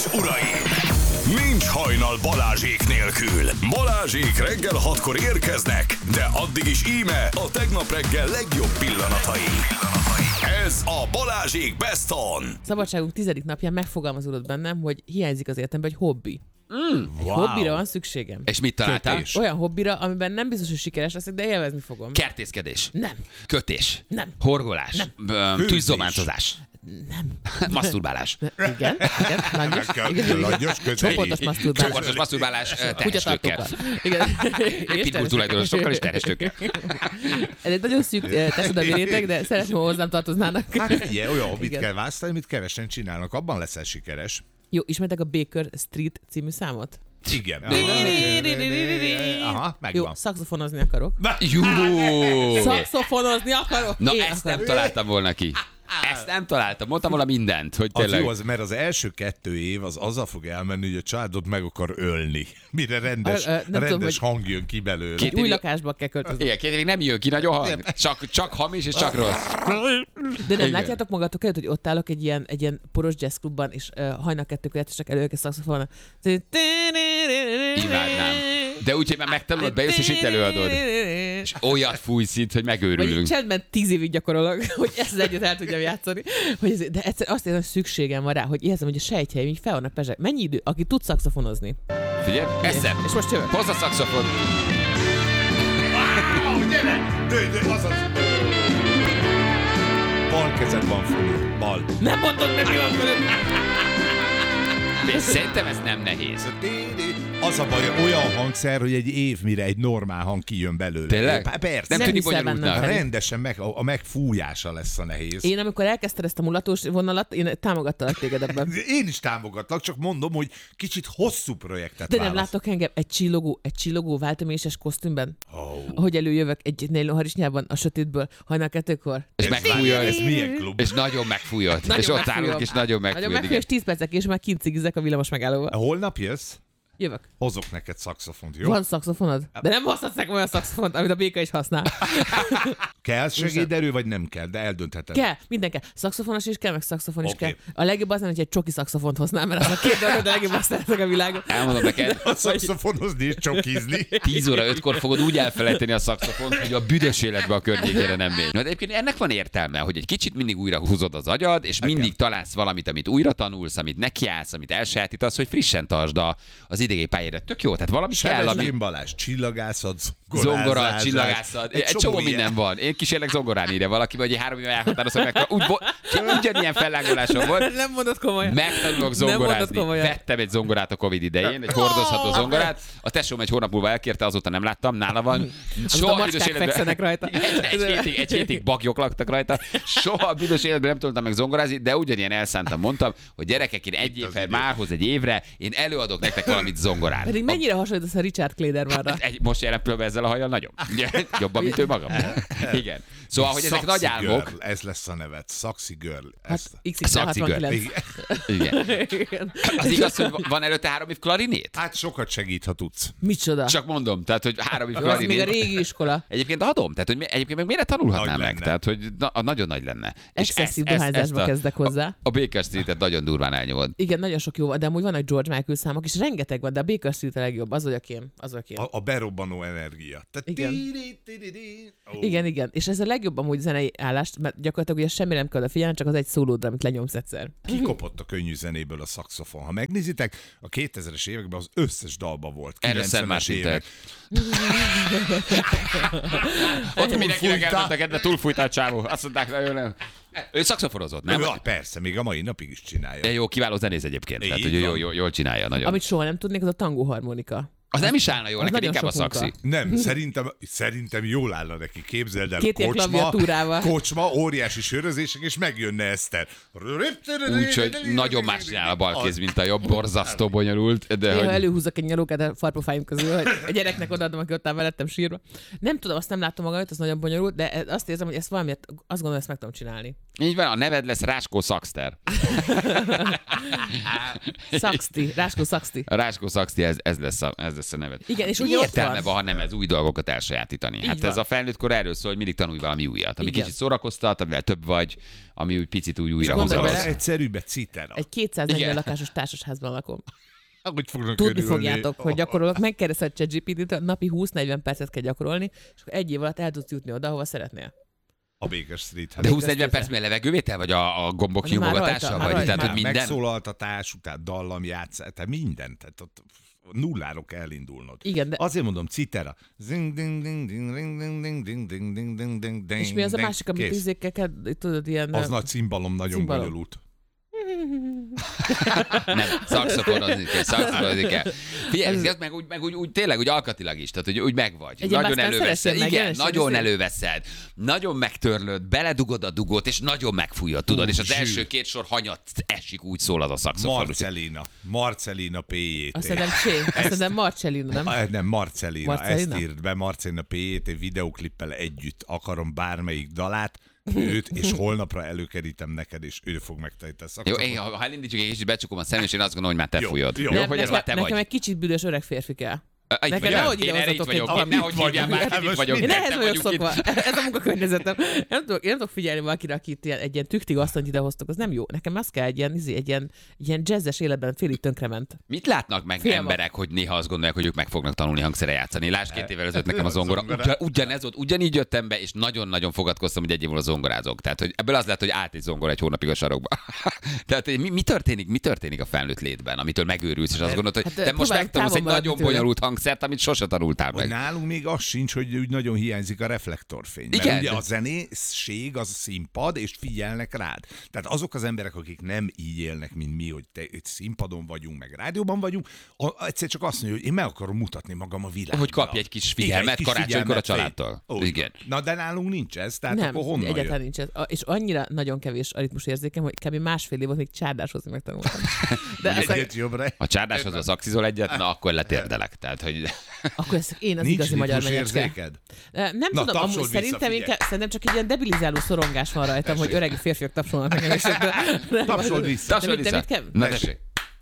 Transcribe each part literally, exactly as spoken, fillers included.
és uraim! Nincs hajnal Balázsék nélkül. Balázsék reggel hatkor érkeznek, de addig is íme a tegnap reggel legjobb pillanatai. Ez a Balázsék Best On. Szabadságunk tizedik napján megfogalmazódott bennem, hogy hiányzik az életemben egy hobbi. Mm, egy wow. hobbira van szükségem. És mit találtál? Kötés. Olyan hobbira, amiben nem biztos, hogy sikeres leszek, de élvezni fogom. Kertészkedés. Nem. Kötés. Nem. Horgolás. Nem. Tűzzomántozás. Nem. Masturbálás. Igen, igen, langyos. Igen, langyos, csoportos masturbálás. Csoportos masturbálás terhestőkkel. Igen. Pitbull tulajdonosokkal és terhestőkkel. Ez egy nagyon szűk társadalmi réteg, de szeretném, ha hozzám tartoznának. Hát ilyen, olyan hobbit kell választani, amit kevesen csinálnak, abban leszel sikeres. Jó, ismertek a Baker Street című számot? Igen. Aha, megvan. Jó, szaxofonozni akarok. Jó! Szaxofonozni akarok? Na, ezt nem találtam volna ki. Ezt nem találtam. Mondtam volna mindent, hogy tényleg... Az jó, az, mert az első kettő év az azzal fog elmenni, hogy a családot meg akar ölni. Mire rendes, a, a, rendes tudom, hang jön ki belőle. Két új lakásba kell költözni. Igen, két évig nem jön ki nagyon hang. Csak, csak hamis és csak rossz. De nem igen. Látjátok magatok előtt, hogy ott állok egy ilyen, egy ilyen poros jazzklubban, és uh, hajnal kettőkor játszottak elő ők a szaxofonnal. Imádnám. De úgyhogy már megtanulod, bejössz és itt előadod. És olyat fújsz itt, hogy megőrülünk. Vagy csendben tíz évig gyakorolok, hogy ezt az egyet el tudjam játszani. Hogy ez, de egyszer azt érzem, hogy szükségem van rá, hogy érzem, hogy a sejtjeim így fel vannak pezsek. Mennyi idő? Aki tud szaxofonozni. Figyelj, eszem. És most jövök. Hozz a szaxofon. Wow, gyere! Dőj, dőj, azaz! Bal kezed van fölül. Bal. Nem mondod meg, mi van fölül! Szerintem ez nem nehéz. Az a baj, olyan hangszer, hogy egy év mire egy normál hang kijön belőle. Tényleg? Persze. Nem, nem tűnik bonyolultnak. Rendesen meg, a, a megfújása lesz a nehéz. Én amikor elkezdted ezt a mulatós vonalat, én támogattalak téged ebben. Én is támogatlak, csak mondom, hogy kicsit hosszú projektet De válasz. nem látok engem egy csillogó, egy csillogó váltoméses kosztümben, oh. ahogy előjövök egy nylonharisnyában a sötétből, hajnal kettőkor. És megfújod. Ez milyen klub? És nagyon megfújod. Nagyon és ott megfújom. állunk, és nagyon megfújod. Nagyon megfújod, és tíz percek, és már kint cigizek a villamos megállóval. Holnap jössz? Jövök. Hozok neked szaxofont, jó? Van szaxofonod? De nem hozhatsz nekem olyan szaxofont, amit a béka is használ. Kell segéderő, vagy nem kell, de eldöntheted. Kell, minden kell. Szaxofonos is kell, meg szaxofon is Okay. kell. A legjobb az, hogy egy csoki szaxofont hoznám, mert az a két dolog, de a legjobb azt szeretek a világon. Elmondom neked. A szaxofonozni és csokizni. tíz óra ötkor fogod úgy elfelejteni a szaxofont, hogy a büdös életbe a környékére nem megy. Na, de egyébként ennek van értelme, hogy egy kicsit mindig újra húzod az agyad, és mindig találsz valamit, amit újra tanulsz, amit nekiállsz, amit elsajátítasz, hogy frissen tartsd a, az idegi pályára. Tök jó, tehát valami kell, ami... Sebezsén Balázs, csillagászat, Zongora, csillagászat, egy, egy csomó ilyen. minden van. Én kísérlek zongorán ide valaki, vagy egy három éve elhatározom meg. Úgy, ugyanilyen fellángolásom volt. Nem mondod komolyan. Megtanulok zongorázni. Vettem egy zongorát a Covid idején, egy hordozható zongorát. A tesóm egy hónap múlva elkérte, azóta nem láttam, nála van. Soha a macskák fekszenek rajta. Egy, egy, hétig, egy hétig bagyok laktak rajta. Soha a büdös életben nem tudtam meg zongorázni, de ugyanilyen elszántam, mondtam, hogy gyerekek, én egy évvel, márhoz egy évre, én előadok nektek valamit zongorán. Pedig mennyire hasonlítasz a Richard Claydermanra? Egy, most jelen pillanatban ezzel a hajjal nagyon. Jobban, mint ő maga. Igen. Szóval, hogy ezek nagy álmok. Girl, ez lesz a neved. Sexy Girl. Hát Ez... iksz iksz hatvankilenc. Igen. Igen. Az igaz, hogy van előtte három év klarinét? Hát sokat segít, ha tudsz. Micsoda? Csak mondom, tehát, hogy három év Jó, az még a klarinét. régi iskola. Egyébként adom, tehát, hogy mi- egyébként meg miért tanulhatnám Nagy meg? lenne. Tehát, hogy na, a nagyon nagy lenne. Excesszív ezt- ezt- dohányzásba ezt a- kezdek hozzá. A, a Baker Street-et nagyon durván elnyomod. Igen, nagyon sok jó van, de amúgy vannak George Michael számok, és rengeteg van, de a Baker Street a legjobb, az vagyok én. Az vagyok én. A, a berobbanó energia. Tehát Igen. tíri, tíri, tíri. Ó. Igen, igen. És ez a legjobb amúgy zenei állást, mert gyakorlatilag ugye semmi nem kell oda figyelni, csak az egy szólódra, amit lenyomsz egyszer. Kikopott a könnyű zenéből a szaxofon. Ha megnézitek, a kétezres években az összes dalba volt. Erről Szent kilencvenes Mártin évek. Ott mindenkinek Túlfújta. elmondta kedve, túlfújta a csávó. Azt mondták, nagyon nem. Ő szaxofonozott, nem? Ja, persze, még a mai napig is csinálja. De jó, kiváló zenész egyébként. Tehát, Így hogy jó, van. jó, jól csinálja nagyon. Amit soha nem tudnék, az a tangó harmonika. Az nem is állna jól, az neked nagyon inkább a sok munka. szaxi. Nem, szerintem, szerintem jól állna neki. Képzeld el, Két ilyen kocsma, klaviatúrával. kocsma, óriási sörözések, és megjönne Eszter. Úgyhogy nagyon más csinál a bal kéz, mint a jobb, borzasztó bonyolult. De Néha hogy... előhúzok egy nyalókát a farpofáim közül, hogy a gyereknek odaadom, aki ott áll velettem sírva. Nem tudom, azt nem látom magam, az nagyon bonyolult, de azt érzem, hogy ezt valamiért azt gondolom, ezt meg tudom csinálni. Így van, a neved lesz Ráskó Szaxter. Szaxti, Ráskó Szaxti. A Ráskó Szaxti, ez, ez, lesz a, ez lesz össze nevet. Igen, és mi ugye értelme van, ha nem ez új dolgokat elsajátítani? Így hát van. ez a felnőttkor erről szól, hogy mindig tanulj valami újat, ami Igen. kicsit szórakoztat, amivel több vagy, ami úgy picit úgy újra gondolj hozza. bele, Az egyszerűbb egy citera. Egy kétszáznegyven Igen. lakásos társasházban lakom. Hogy fognak Tudni örülni? fogjátok, hogy gyakorolok. Megkérdezted a ChatGPT-t, napi húsz-negyven percet kell gyakorolni, és akkor egy év alatt el tudsz jutni oda, ahova szeretnél. A Baker Street. De húsz-negyven perc mi a levegővétel, vagy a, a gombok Az már nyomogatása? rajta, Vagy már tehát, rajta. hogy minden? Megszólaltatás, után dallam játszás, tehát mindent. Tehát ott nulláról kell elindulnod. Igen, de... Azért mondom, citera. Zing, ding, ding, ding, ding, ding, ding, ding, ding, ding, ding, ding, ding, És mi az a ding. másik, amit Kész. izékkel kell, tudod, ilyen... Az nagy cimbalom nagyon Cimbalom. bonyolult. Nem, szaxofonozni kell, szaxofonozni kell. Figyelj, ez meg, úgy, meg úgy, úgy, tényleg úgy alkatilag is, tehát hogy úgy megvagy. Egy Nagyon ilyen előveszed. szeressél meg, Igen, jelenség, nagyon azért. előveszed. Nagyon megtörlöd, beledugod a dugót, és nagyon megfújod, tudod, Ú, és az zsű. első két sor hanyat esik, úgy szól az a szaxofon. Marcelina. Marcelina pé jé té. Azt hiszem, Csé, azt hiszem Marcellino, nem? Ah, Nem, Marcelina. Marcelina? Ezt írt be Marcelina pé jé té videóklippel együtt. Akarom bármelyik dalát, őt, és holnapra előkerítem neked, és ő fog megtenni. Jó, én, ha ha elindítjuk egy kicsit, becsukom a szemem, és én azt gondolom, hogy már te Jó, fújod. jó. Jó, Nem, hogy ez nekem, már te nekem vagy. egy kicsit büdös öreg férfi kell. Itt Nekem vagyok. nehogy Én ide erre itt hozzatok egy vagyok. valamit. Nehogy hívjál vagyunk. bárkit, itt Most vagyok. Én nem ehhez te vagyok vagyunk itt. szokva. Ez a munkakörnyezetem. Nem tudok, én nem tudok figyelni valakire, akit ilyen, egy ilyen tüktig asszonyt idehoztok, az nem jó. Nekem az kell egy ilyen, izé, egy ilyen, egy ilyen jazzes életben félig tönkrement. Mit látnak meg Félve. emberek, hogy néha azt gondolják, hogy ők meg fognak tanulni hangszere játszani? Lásd, két évvel ezelőtt nekem a A zongora. zongora. Ugyan, ugyanez volt, ugyanígy jöttem be, és nagyon-nagyon fogadkoztam, hogy egy év múlva zongorázok. Tehát, hogy ebből az lett, hogy állt egy zongora egy hónapig a sarokba. Tehát mi, mi, történik, mi történik a felnőtt létben, amitől megőrülsz, és azt gondolod, hogy Hát, te most próbálj megtanulsz egy távol nagyon maradni tőle. bonyolult hangszert, amit sose tanultál Hogy meg. nálunk még az sincs, hogy úgy nagyon hiányzik a reflektorfény. Mert Igen. ugye a zenészség az a színpad, és figyelnek rád. Tehát azok az emberek, akik nem így élnek, mint mi, hogy te itt színpadon vagyunk, meg rádióban vagyunk, a, egyszer csak azt mondja, hogy én meg akarom mutatni magam a világban. Hogy kapj egy kis figyelmet karácsonykor a családtól. Ó, Igen. Na, de nálunk nincs ez, tehát Nem, akkor honnan egyáltalán jön? nincs ez. A- És annyira nagyon kevés a ritmus érzékem, hogy kb. Másfél év volt, még csárdáshozni megtanultam. De ez Egyet jobbra. Ha csárdáshoz az axizol egyet, na akkor letérdelek. Tehát, hogy akkor ez én az Nincs igazi magyar ritmus menyecske. érzéked? Nem Na, tudom, tapsolj amúgy vissza, szerintem, figyelj. inkább, szerintem csak egy ilyen debilizáló szorongás van rajtam, hogy öregi férfiak tapsolnak nekem. És de, de, Tapsold vissza. tapsolj mit- de vissza. mit kell? Na tessék.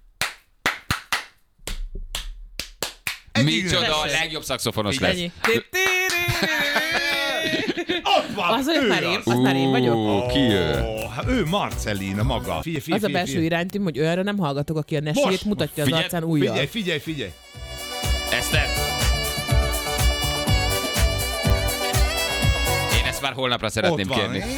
Micsoda a Tessék. legjobb szaxofonos lesz. Ennyi. Ott van, Az olyan ő már én, az. az már én vagyok. Ú, ki jön? Ó, hát ő Marcelina maga. Figyelj, figyelj, Az a figyelj, belső figyelj. iránytím, hogy olyanra nem hallgatok, aki a nesét Most, mutatja az figyelj, arcán újjal. Figyelj, figyelj, figyelj. Eszter! Én ezt már holnapra szeretném Ott van. kérni.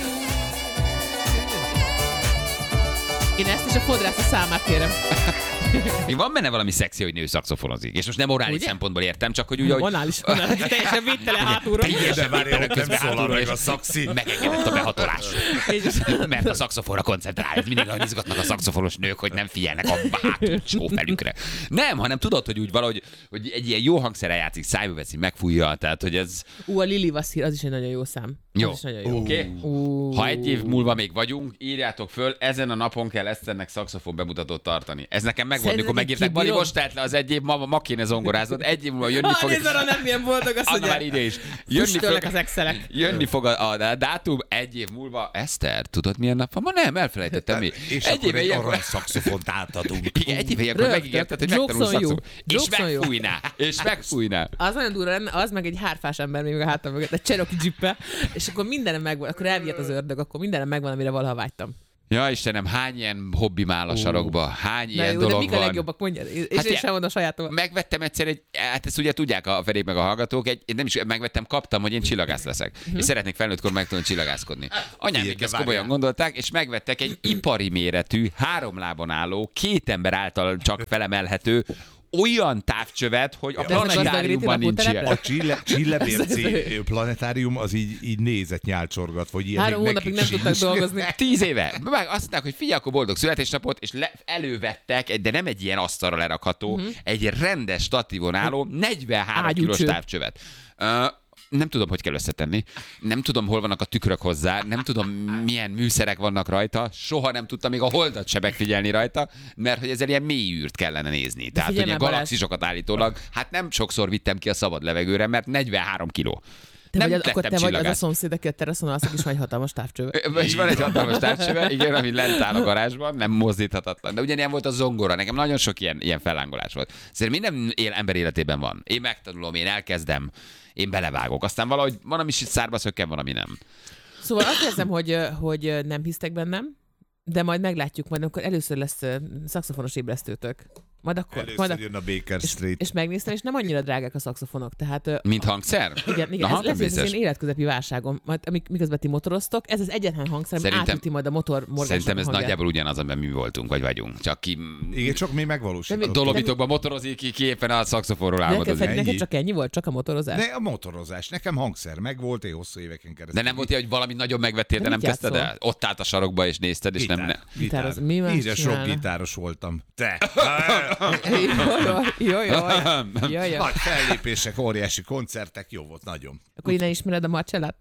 Én ezt és a fodrász a számát kérem. Még van benne valami szexi, hogy nő szaxofonozik. És most nem orális Ugye? szempontból értem, csak hogy ugye, hogy Onális, onális, teljesen védtelen hátulról. De várjál, ott nem közben szólal hátulról meg és a szaxi. megengedett a behatolás. És- Mert a szaxofonra koncentrál. Ez mindig nagyon izgatnak a szaxofonos nők, hogy nem figyelnek a hátsó felükre. Nem, hanem tudod, hogy úgy valahogy hogy egy ilyen jó hangszerrel játszik, szájba veszi, megfújja, tehát hogy ez Ú, a Lili Vasszír, az is egy nagyon jó szám. jó. Az is nagyon jó. Oké? Okay? Ú. Ha egy év múlva még vagyunk, írjátok föl, ezen a napon kell Eszternek szaxofon bemutatót tartani. Ez nekem megvolt, Szerintem mikor én megírták, Bali, kibírom. most telt le az egy év, ma, ma kéne zongoráznod, egy év múlva jönni Ah, fog. nézd arra, nem milyen boldog, azt Anna már mondja. ide is. Jönni Füstölnek fog, az excelek. jönni fog a, a dátum egy év múlva. Eszter, tudod milyen nap van? Ma nem, elfelejtettem mi. És egy akkor éve egy ilyenkor, arany szaxofont átadunk. igen, egy éve ilyenkor Rögtön. megígérted, hogy Jokes megtanulsz on you. szaxofon. És Jokes on you. megfújná. És megfújná. Az nagyon durva lenne, az meg egy hárfás ember még a hátam mögött, egy Cherokee Jeep-e, és akkor mindenem megvan, akkor elvihet az ördög, akkor mindenem megvan, amire valaha vágytam. Ja, Istenem, hány ilyen hobbim áll a sarokba? Hány Na ilyen jó, de dolog mik a van? legjobbak, mondjad, és Hát én ilyen- sem mondom a sajátomat. Megvettem egyszer egy, hát ezt ugye tudják a Ferék meg a hallgatók, egy, én nem is megvettem, kaptam, hogy én csillagász leszek. Mhm. És szeretnék felnőttkor megtanulni csillagászkodni. Anyám még de ezt komolyan várjál. gondolták, és megvettek egy ipari méretű, három lábon álló, két ember által csak felemelhető, olyan távcsövet, hogy a De ez a planetáriumban Gazdag nincs Réti ilyen. A Csille, Csillebérci planetárium az így, így nézett nyálcsorgat, vagy ilyen Három még hónapig nekik nem tudtak sincs. dolgozni. Tíz éve. Meg azt mondták, hogy figyelj, akkor boldog születésnapot, és le, elővettek, egy- de nem egy ilyen asztalra lerakható, uh-huh. egy rendes statívon álló negyvenhárom Ágyúcső. kilós távcsövet. Uh, nem tudom, hogy kell összetenni. Nem tudom, hol vannak a tükrök hozzá. Nem tudom, milyen műszerek vannak rajta. Soha nem tudtam még a holdat se megfigyelni rajta, mert hogy ezzel ilyen mély űrt kellene nézni. Tehát, hogy figyelj ilyen már, Balázs. galaxisokat állítólag, hát nem sokszor vittem ki a szabad levegőre, mert negyvenhárom kiló. Te Nem vagy az, akkor lettem te vagy az a csillagász. szomszéd, aki a teraszon alszik, és van egy hatalmas távcsőve. És van egy hatalmas távcsöve, igen, ami lent áll a garázsban, nem mozdíthatatlan. De ugyanilyen volt a zongora, nekem nagyon sok ilyen, ilyen fellángolás volt. Szerintem minden él, ember életében van. Én megtanulom, én elkezdem, én belevágok. Aztán valahogy van, ami szárba szökken, van, ami nem. Szóval azt érzem, hogy, hogy nem hisztek bennem, de majd meglátjuk, majd akkor először lesz szaxofonos ébresztőtök. Majd akkor. Először majd jön a Baker és, Street. és megnéztem, és nem annyira drágák a szaxofonok. Tehát, Mint hangszer? igen, igen Aha, ez lesz ez az biztos. én életközepi válságom. Majd, amik, miközben ti motoroztok, ez az egyetlen hangszer, ami Szerintem- átüti majd a motor morgásnak Szerintem ez a hangját. nagyjából ugyanaz, amiben mi voltunk, vagy vagyunk. Csak ki Igen, csak mi megvalósítottuk. dologitokban motorozik, ki, ki éppen a szaxofonról De neked, álmodozik. Feri, neked Ennyi. csak ennyi volt? Csak a motorozás? De a motorozás. Nekem hangszer megvolt, én hosszú éveken keresztül. De nem volt ilyen, hogy valami nagyon megvettél, de De nem mit kezdted el? játszol? Ott állt a sarokba, és nézted, és nem... ne... Gitár. Gitár, az Gitár. mi más Híres rock csinálna? gitáros voltam. Te! Jó, jó, jó, jó, jó, jó. Nagy fellépések, óriási koncertek, jó volt, nagyon. Akkor innen ismered a Marcellát?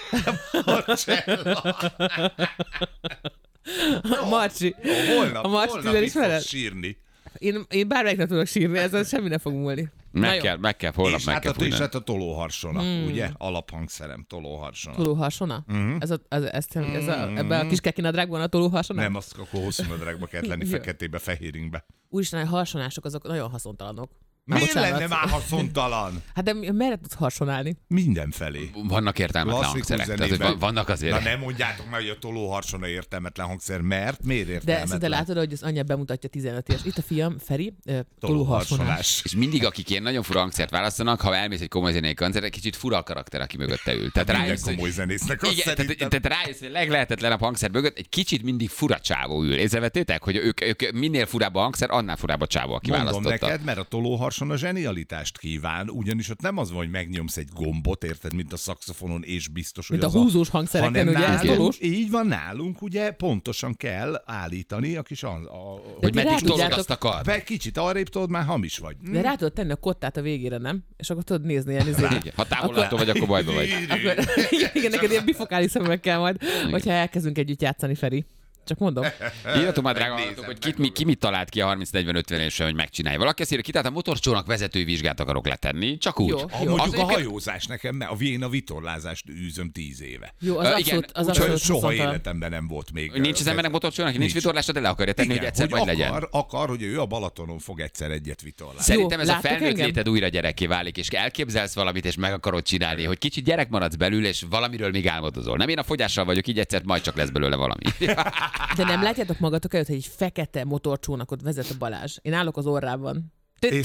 A Marcsi. Holnap, A Marcsi, holnap tüzet itt ismered? fogsz sírni. Én, én bármelyiknek tudok sírni, ezzel semmi ne fog múlni. Na Meg jó. kell, meg kell, holnap És meg hát, kell a, és fújni. hát a tolóharsona, Hmm. ugye? Alaphangszerem, tolóharsona. Tolóharsona? Mhm. Ez a, ez, ez, ez a, ebben a kis kekinadrágban a tolóharsona? Nem, azt akkor hosszú nadrágba kellett lenni, Jó. feketébe, fehéringbe. Úristen, a harsonások azok nagyon haszontalanok. Miért Bocsánat. lenne már haszontalan? Hát de merre tudsz harsonálni? Mindenfelé. Vannak értelmetlen Klasszikus hangszerek. Tehát, hogy zenében. van- vannak azért... Na nem mondjátok meg, hogy a tolóharsona értelmetlen hangszer, mert miért De értelmetlen? szinte látod, hogy az anyja bemutatja tizenöt éves. Itt a fiam, Feri, ö, tolóharsonás. Tolóharsonás. És mindig, akik ilyen nagyon fura hangszert választanak, ha elmész egy komoly zenei koncertre, kicsit fura a karakter, aki mögötte ül. Tehát Minden rájössz, hogy- komoly zenésznek azt Igen, tehát, szerintem. tehát rájössz, hogy a leglehetetlenebb hangszer mögött egy kicsit mindig fura csávó ül. Észrevettétek, hogy ők, ők minél furább a hangszer, annál furább a csávó, aki Mondom választotta. neked, mert a tolóharson a zsenialitást kíván, ugyanis ott nem az van, hogy megnyomsz egy gombot, érted, mint a szaxofonon, és biztos, hogy Mint a az húzós hangszereken, hanem ugye? nálunk, Tolós. így van nálunk, ugye pontosan kell állítani a kis... A, a, De Hogy ti meddig rá tolod tudjátok- azt a kard. be kicsit arrébb tudod, már hamis vagy. De rá tudod tenni a kottát a végére, nem? És akkor tudod nézni ilyen izé. Igen. Ha távolattól vagy, akkor bajba vagy. Akkor, igen, neked ilyen bifokális szemekkel majd, hogyha elkezdünk együtt játszani, Feri. Csak mondom. Írjatok már, drága Megnézem, hallgatók, hogy kit, mi, ki mit talált ki a harminc negyven ötven évesen, hogy megcsinálja. Valaki azt írja, ki, tehát a motorcsónak vezetői vizsgát akarok letenni, csak úgy. Jó. A, Jó. mondjuk Az a egyébként- hajózás nekem, mert a én a vitorlázást űzöm tíz éve. Jó, az Ö, abszolút, igen, az Úgyhogy abszolút soha haszontalan. életemben nem volt még. Hogy nincs az embernek motorcsónak, nincs Nincs. vitorlása, de le akarja tenni, Igen, hogy egyszer hogy majd legyen. akar, akar, hogy ő a Balatonon fog egyszer egyet vitorlázni. Szerintem ez a láttok felnőtt engem? léted újra gyerekké válik, és elképzelsz valamit, és meg akarod csinálni, hogy kicsit gyerek maradsz belül, és valamiről még álmodozol. Nem, én a fogyással vagyok, így egyszer majd csak lesz belőle valami. De nem látjátok magatok előtt, hogy egy fekete motorcsónakot vezet a Balázs. Én állok az orrában. És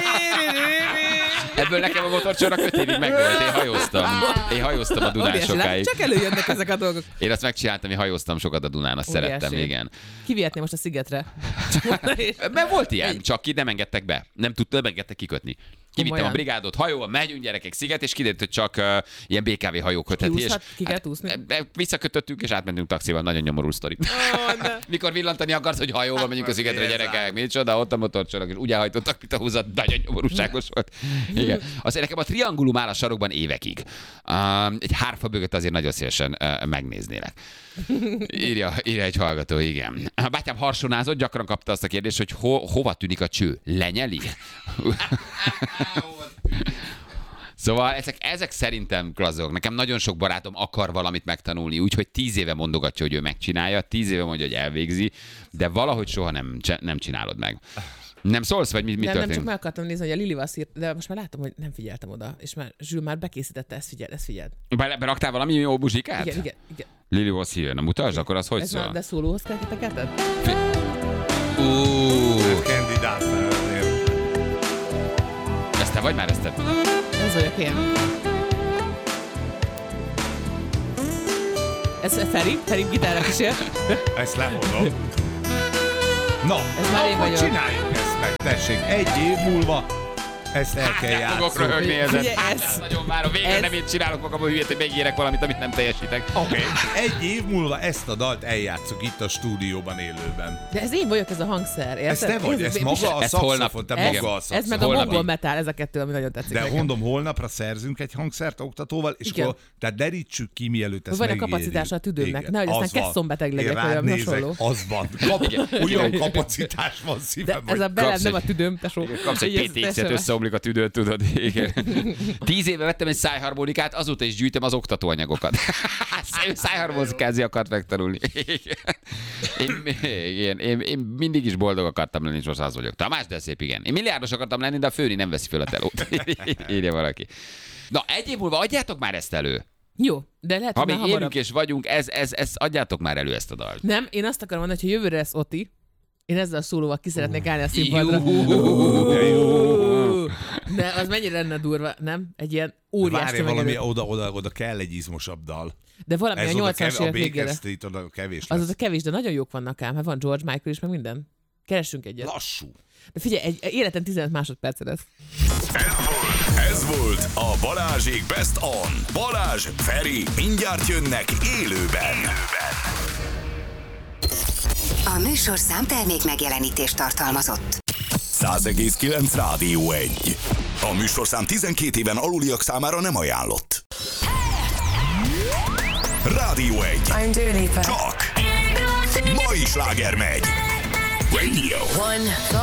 Ebből nekem a motorcsónak öt évig megvolt, én hajóztam. Én hajóztam a Dunán Óriási, sokáig. csak előjönnek ezek a dolgok. Én azt megcsináltam, én hajóztam sokat a Dunán, azt Óriási. szerettem, igen. Kivihetném most a szigetre. Mert volt ilyen, csak ki nem engedtek be. Nem tudta, nem engedtek kikötni. Kivittem Komolyan? a brigádot hajóval, megyünk gyerekek sziget, és kiderült, hogy csak uh, ilyen bé ká vé hajók kötheti. És Kiúszhat, ki kell úszni? hát, e- visszakötöttünk, és átmentünk taxival, nagyon nyomorú sztori. Ó, ne. Mikor villantani akarsz, hogy hajóval megyünk a szigetre, Ez gyerekek, micsoda, ott a motorcsónak, és úgy elhajtottak, mint a húzat, nagyon nyomorúságos volt. Igen. Azért nekem a triangulum áll a sarokban évekig. Um, egy hárfa bögöt azért nagyon szívesen uh, megnéznélek. Írja, írja egy hallgató, igen. A bátyám harsonázott, gyakran kapta azt a kérdést, hogy ho, hova tűnik a cső? Lenyeli? Szóval ezek, ezek szerintem klasszok. Nekem nagyon sok barátom akar valamit megtanulni, úgyhogy tíz éve mondogatja, hogy ő megcsinálja, tíz éve mondja, hogy elvégzi, de valahogy soha nem, nem csinálod meg. Nem szólsz, vagy mi, mi Nem, nem, történik? csak meg akartam nézni, hogy a Lili Vasszír, de most már látom, hogy nem figyeltem oda, és már Zsül már bekészítette, ezt figyeld, ezt figyeld. Be, beraktál valami jó muzsikát? Igen, igen, igen. Lili was here, na mutasd, akkor az hogy Ez szól? már, de szólóhoz kell teketed? Ú, Kandidát felnél. ez te vagy már, ezt te? Ez vagyok én. Ez Feri, Feri gitárra kísér. Ezt lemondom. Na, Ez már én akkor vagyok. csináljuk ezt meg, tessék. Egy év múlva ezt el kell Hát, fogok játszani. röhögni ezen. Ugye ez- Hát, nagyon várom. Végre ez- nem én csinálok magamból hülyét, hogy megírek valamit, amit nem teljesítek. Oké, okay. Egy év múlva ezt a dalt eljátszuk itt a stúdióban élőben. De ez én vagyok, ez a hangszer, érted? Ez te vagy, ez maga a Ez holnap- szaxofon, te ez, maga a ez szaxofon. meg a Holnapi. mongol metal, ez a kettő, ami nagyon tetszik De nekem. mondom, holnapra szerzünk egy hangszert oktatóval, és Igen. akkor tehát derítsük ki, mielőtt ezt Van a megírjuk. kapacitása a tüdőmnek, Igen, nehogy aztán az van. kesszonbeteg legyek, Én vagy rád valami nézek, hasonló. az van. Kap, olyan kapacitás van De szívem, ez a hogy belem kapsz nem a egy- tüdőm, tesó. Kapsz egy Így ez pé té iksz-et teljesen- összeomlik összeomlik a tüdőt, tudod. Igen. Tíz éve vettem egy szájharmonikát, azóta is gyűjtöm az oktatóanyagokat. Szájharmonikázni akart megtanulni. Én, én, én, én mindig is boldog akartam lenni, és most az vagyok. Tamás, de szép, igen. Én milliárdos akartam lenni, de a főni nem veszi föl a telót. Írja valaki. Na, egy év múlva adjátok már ezt elő. Jó, de lehet, ha hogy még már élünk hamarabb. és vagyunk, ez, ez, ez, adjátok már elő ezt a dalt. Nem, én azt akarom mondani, hogy ha jövőre lesz Oti, én ezzel a szólóval ki szeretnék állni a színpadra. De az mennyire lenne durva, nem? Egy ilyen óriás Várj, valami tömegerő. oda, oda, oda kell egy izmosabb dal. De valami Ez a oda nyolcvanas kev- a évek végére. Baker Street oda kevés Az lesz. az a kevés, de nagyon jók vannak ám. Hát van George Michael is, meg minden. Keressünk egyet. Lassú. De figyelj, egy, egy életen tizenöt másodperce lesz. Ez volt a Balázsék Best On. Balázs, Feri, mindjárt jönnek élőben. A műsorszám termék megjelenítést tartalmazott. száz egész kilenc Rádió egy. A műsorszám tizenkét éven aluliak számára nem ajánlott. Rádió egy. I'm Dua Lipa. Csak mai sláger megy. Radio. One.